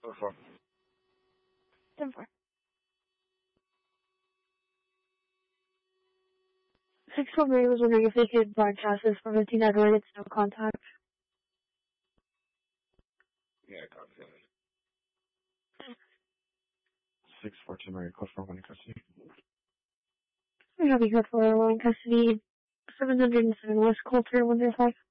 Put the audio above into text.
4. 10-4. 6-4 Mary was wondering if they could broadcast this from a network. It's no contact. Yeah, I got it. 6-4 to Mary, code 4 1 in custody. We have you code 4 1 in custody. 707 West Coulter, 105.